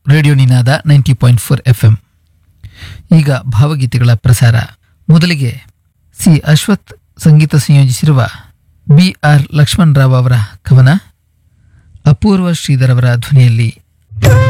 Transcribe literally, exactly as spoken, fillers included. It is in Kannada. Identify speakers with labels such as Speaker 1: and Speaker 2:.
Speaker 1: ರೇಡಿಯೋ ನಿನಾದ ninety point four F M. ಈಗ ಭಾವಗೀತೆಗಳ ಪ್ರಸಾರ. ಮೊದಲಿಗೆ ಸಿ ಅಶ್ವಥ್ ಸಂಗೀತ ಸಂಯೋಜಿಸಿರುವ ಬಿ ಆರ್ ಲಕ್ಷ್ಮಣರಾವ್ ಅವರ ಕವನ, ಅಪೂರ್ವ ಶ್ರೀಧರ್ ಅವರ ಧ್ವನಿಯಲ್ಲಿ